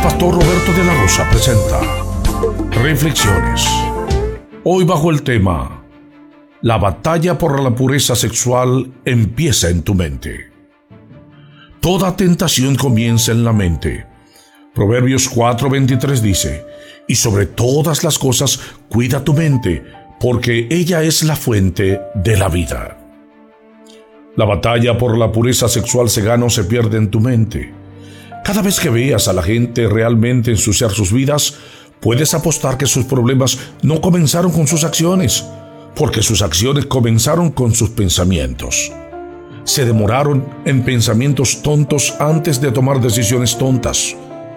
pastor Roberto de la Rosa presenta Reflexiones. Hoy bajo el tema: la batalla por la pureza sexual empieza en tu mente. Toda tentación comienza en la mente. Proverbios 4:23 dice: y sobre todas las cosas cuida tu mente, porque ella es la fuente de la vida. La batalla por la pureza sexual se gana o se pierde en tu mente. Cada vez que veas a la gente realmente ensuciar sus vidas, puedes apostar que sus problemas no comenzaron con sus acciones, porque sus acciones comenzaron con sus pensamientos. Se demoraron en pensamientos tontos antes de tomar decisiones tontas.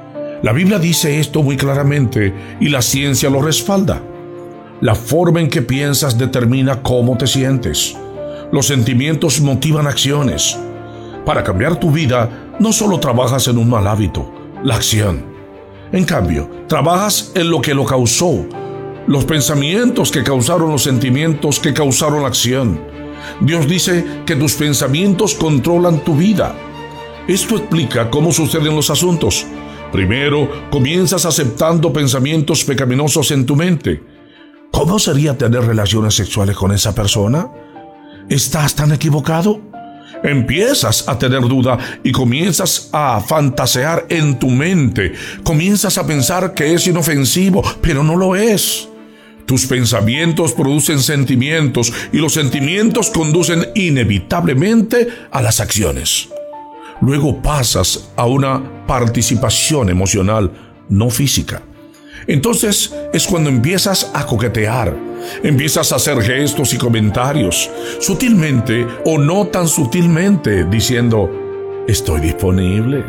La Biblia dice esto muy claramente y la ciencia lo respalda. La forma en que piensas determina cómo te sientes. Los sentimientos motivan acciones. Para cambiar tu vida, no solo trabajas en un mal hábito, la acción. En cambio, trabajas en lo que lo causó, los pensamientos que causaron los sentimientos que causaron la acción. Dios dice que tus pensamientos controlan tu vida. Esto explica cómo suceden los asuntos. Primero, comienzas aceptando pensamientos pecaminosos en tu mente. ¿Cómo sería tener relaciones sexuales con esa persona? ¿Estás tan equivocado? Empiezas a tener duda y comienzas a fantasear en tu mente. Comienzas a pensar que es inofensivo, pero no lo es. Tus pensamientos producen sentimientos y los sentimientos conducen inevitablemente a las acciones. Luego pasas a una participación emocional, no física. Entonces es cuando empiezas a coquetear, empiezas a hacer gestos y comentarios, sutilmente o no tan sutilmente, diciendo: estoy disponible.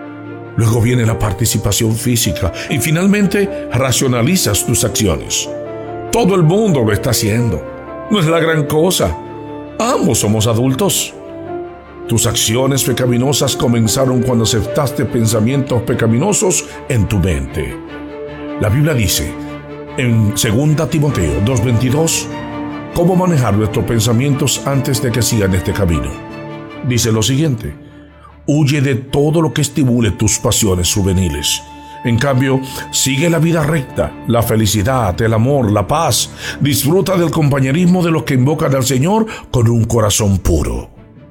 Luego viene la participación física y finalmente racionalizas tus acciones. Todo el mundo lo está haciendo. No es la gran cosa. Ambos somos adultos. Tus acciones pecaminosas comenzaron cuando aceptaste pensamientos pecaminosos en tu mente. La Biblia dice en 2 Timoteo 2:22 cómo manejar nuestros pensamientos antes de que sigan este camino. Dice lo siguiente: huye de todo lo que estimule tus pasiones juveniles. En cambio, sigue la vida recta, la felicidad, el amor, la paz. Disfruta del compañerismo de los que invocan al Señor con un corazón puro.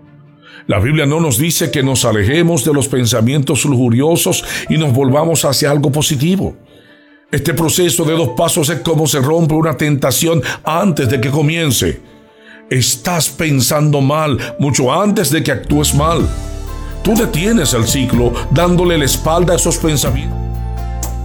La Biblia no nos dice que nos alejemos de los pensamientos lujuriosos y nos volvamos hacia algo positivo. Este proceso de 2 pasos es como se rompe una tentación antes de que comience. Estás pensando mal mucho antes de que actúes mal. Tú detienes el ciclo dándole la espalda a esos pensamientos.